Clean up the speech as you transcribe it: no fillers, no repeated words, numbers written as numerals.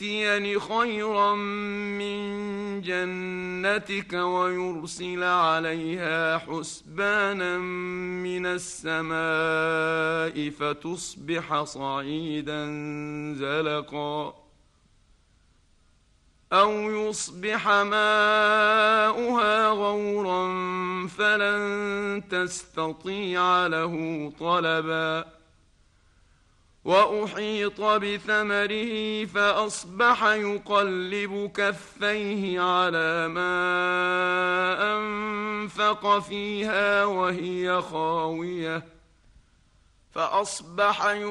يؤتين خيرا من جنتك ويرسل عليها حسبانا من السماء فتصبح صعيدا زلقا أو يصبح ماؤها غورا فلن تستطيع له طلبا وأحيط بثمره فأصبح يقلب كفيه على ما أنفق فيها وهي خاوية